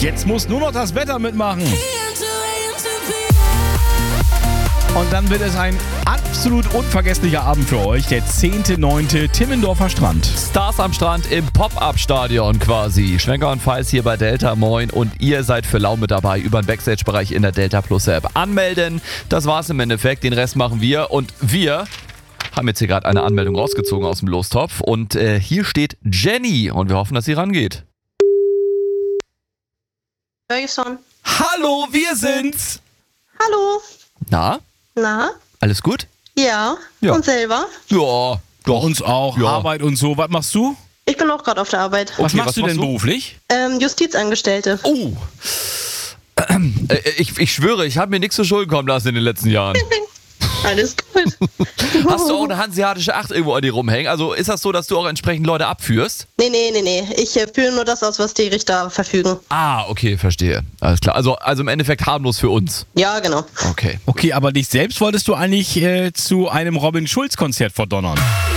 Jetzt muss nur noch das Wetter mitmachen. Und dann wird es ein absolut unvergesslicher Abend für euch. Der 10.9. Timmendorfer Strand. Stars am Strand im Pop-Up-Stadion quasi. Schwenker und Feis hier bei Delta, moin. Und ihr seid für lau mit dabei über den Backstage-Bereich in der Delta Plus App. Anmelden, das war's im Endeffekt. Den Rest machen wir. Und wir haben jetzt hier gerade eine Anmeldung rausgezogen aus dem Lostopf. Und hier steht Jenny. Und wir hoffen, dass sie rangeht. Hör ich schon. Hallo, wir sind's. Hallo. Na, Na? alles gut? Ja. Ja. Und selber? Ja, Bei uns auch. Ja. Arbeit und so. Was machst du? Ich bin auch gerade auf der Arbeit. Was Okay, machst du denn beruflich? Justizangestellte. Oh. Ich schwöre, ich habe mir nichts zu Schulden kommen lassen in den letzten Jahren. Alles gut. Hast du auch eine hanseatische 8 irgendwo an dir rumhängen? Also ist das so, dass du auch entsprechend Leute abführst? Nee. Ich führe nur das aus, was die Richter verfügen. Ah, okay, verstehe. Alles klar. Also im Endeffekt harmlos für uns. Ja, genau. Okay. Okay, aber dich selbst wolltest du eigentlich zu einem Robin-Schulz-Konzert verdonnern.